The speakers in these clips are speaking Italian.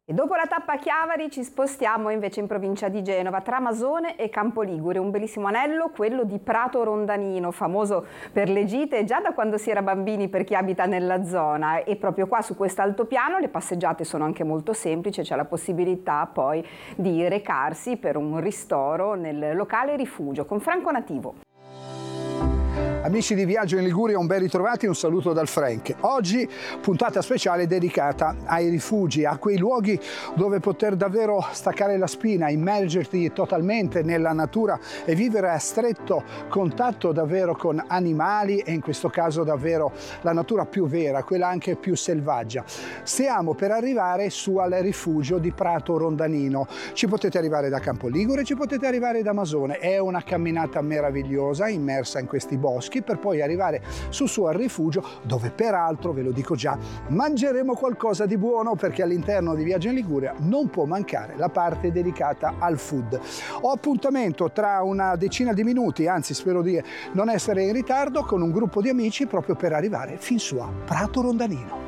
E dopo la tappa a Chiavari ci spostiamo invece in provincia di Genova, tra Masone e Campoligure, un bellissimo anello, quello di Prato Rondanino, famoso per le gite già da quando si era bambini per chi abita nella zona, e proprio qua su questo altopiano le passeggiate sono anche molto semplici, c'è la possibilità poi di recarsi per un ristoro nel locale rifugio con Franco Nativo. Amici di Viaggio in Liguria, un ben ritrovati, un saluto dal Frank. Oggi puntata speciale dedicata ai rifugi, a quei luoghi dove poter davvero staccare la spina, immergerti totalmente nella natura e vivere a stretto contatto davvero con animali e in questo caso davvero la natura più vera, quella anche più selvaggia. Stiamo per arrivare su al rifugio di Prato Rondanino. Ci potete arrivare da Campoligure, ci potete arrivare da Masone. È una camminata meravigliosa immersa in questi boschi per poi arrivare su al rifugio dove peraltro, ve lo dico già, mangeremo qualcosa di buono perché all'interno di Viaggio in Liguria non può mancare la parte dedicata al food. Ho appuntamento tra una decina di minuti, anzi spero di non essere in ritardo, con un gruppo di amici proprio per arrivare fin su a Prato Rondanino.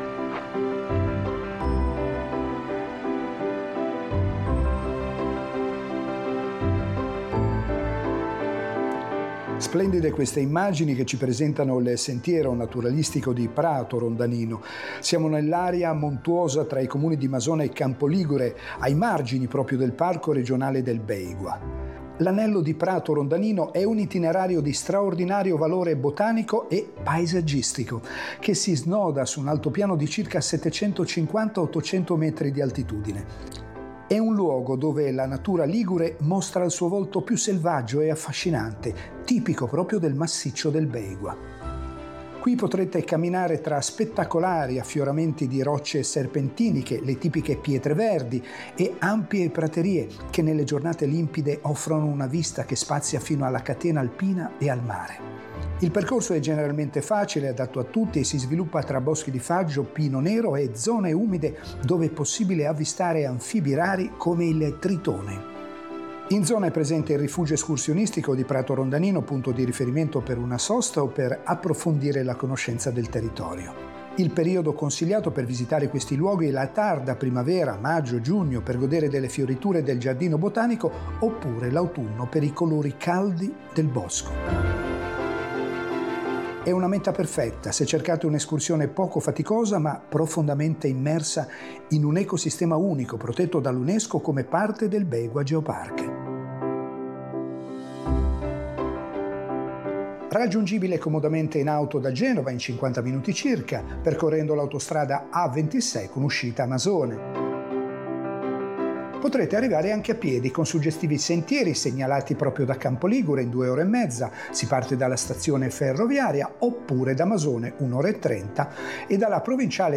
Splendide queste immagini che ci presentano il sentiero naturalistico di Prato Rondanino. Siamo nell'area montuosa tra i comuni di Masone e Campoligure, ai margini proprio del parco regionale del Beigua. L'anello di Prato Rondanino è un itinerario di straordinario valore botanico e paesaggistico che si snoda su un altopiano di circa 750-800 metri di altitudine. È un luogo dove la natura ligure mostra il suo volto più selvaggio e affascinante, tipico proprio del massiccio del Beigua. Qui potrete camminare tra spettacolari affioramenti di rocce serpentiniche, le tipiche pietre verdi e ampie praterie che nelle giornate limpide offrono una vista che spazia fino alla catena alpina e al mare. Il percorso è generalmente facile, adatto a tutti e si sviluppa tra boschi di faggio, pino nero e zone umide dove è possibile avvistare anfibi rari come il tritone. In zona è presente il rifugio escursionistico di Prato Rondanino, punto di riferimento per una sosta o per approfondire la conoscenza del territorio. Il periodo consigliato per visitare questi luoghi è la tarda primavera, maggio-giugno, per godere delle fioriture del giardino botanico, oppure l'autunno per i colori caldi del bosco. È una meta perfetta se cercate un'escursione poco faticosa ma profondamente immersa in un ecosistema unico protetto dall'UNESCO come parte del Beigua Geopark. Raggiungibile comodamente in auto da Genova in 50 minuti circa, percorrendo l'autostrada A26 con uscita a Masone. Potrete arrivare anche a piedi con suggestivi sentieri segnalati proprio da Campoligure in 2 ore e mezza. Si parte dalla stazione ferroviaria oppure da Masone 1 ora e 30 e dalla provinciale